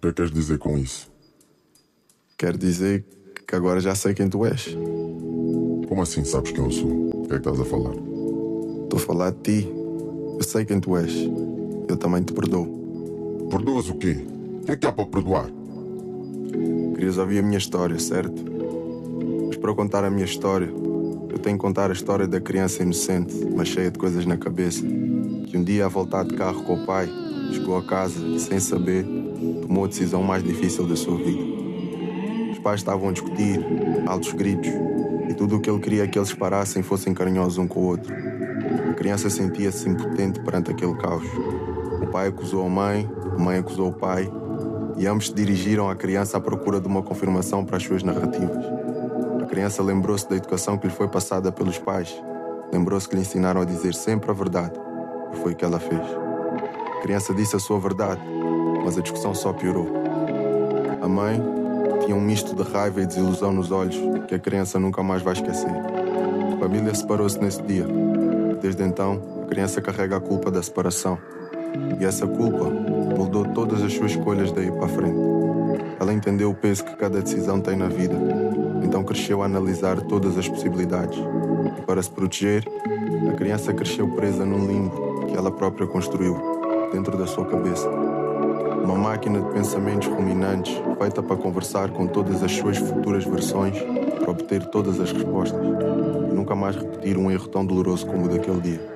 que queres dizer com isso? Quero dizer que agora já sei quem tu és. Como assim sabes quem eu sou? O que é que estás a falar? Estou a falar de ti. Eu sei quem tu és. Eu também te perdoo. Perdoas o quê? O que é que há para perdoar? Querias ouvir a minha história, certo? Mas para eu contar a minha história, eu tenho que contar a história da criança inocente, mas cheia de coisas na cabeça, que um dia, a voltar de carro com o pai, chegou a casa e, sem saber, tomou a decisão mais difícil da sua vida. Os pais estavam a discutir, altos gritos, e tudo o que ele queria é que eles parassem e fossem carinhosos um com o outro. A criança sentia-se impotente perante aquele caos. O pai acusou a mãe acusou o pai, e ambos se dirigiram à criança à procura de uma confirmação para as suas narrativas. A criança lembrou-se da educação que lhe foi passada pelos pais. Lembrou-se que lhe ensinaram a dizer sempre a verdade. E foi o que ela fez. A criança disse a sua verdade, mas a discussão só piorou. A mãe tinha um misto de raiva e desilusão nos olhos que a criança nunca mais vai esquecer. A família separou-se nesse dia. Desde então, a criança carrega a culpa da separação. E essa culpa moldou todas as suas escolhas daí para a frente. Ela entendeu o peso que cada decisão tem na vida. Então cresceu a analisar todas as possibilidades. E para se proteger, a criança cresceu presa num limbo que ela própria construiu, dentro da sua cabeça. Uma máquina de pensamentos ruminantes, feita para conversar com todas as suas futuras versões, para obter todas as respostas. E nunca mais repetir um erro tão doloroso como o daquele dia.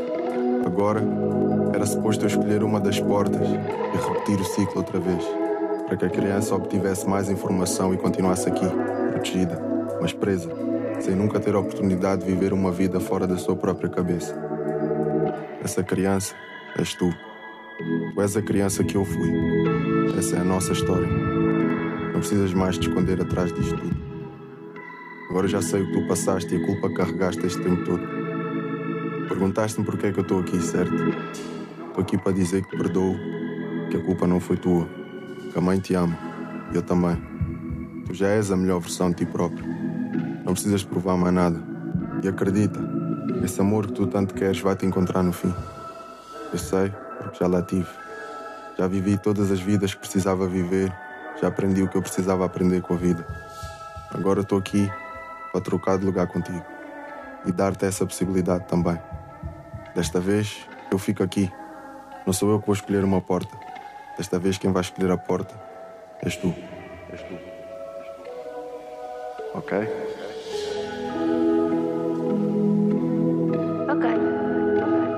Agora, era suposto eu escolher uma das portas e repetir o ciclo outra vez, para que a criança obtivesse mais informação e continuasse aqui, protegida, mas presa, sem nunca ter a oportunidade de viver uma vida fora da sua própria cabeça. Essa criança és tu. Tu és a criança que eu fui. Essa é a nossa história. Não precisas mais te esconder atrás disto tudo. Agora já sei o que tu passaste e a culpa que carregaste este tempo todo. Perguntaste-me porque é que eu estou aqui, certo? Estou aqui para dizer que te perdoo, que a culpa não foi tua, que a mãe te ama, e eu também. Tu já és a melhor versão de ti próprio. Não precisas provar mais nada. E acredita, esse amor que tu tanto queres vai te encontrar no fim. Eu sei, porque já lá tive. Já vivi todas as vidas que precisava viver, já aprendi o que eu precisava aprender com a vida. Agora estou aqui para trocar de lugar contigo e dar-te essa possibilidade também. Desta vez, eu fico aqui. Não sou eu que vou escolher uma porta. Desta vez, quem vai escolher a porta és tu. És tu. Ok?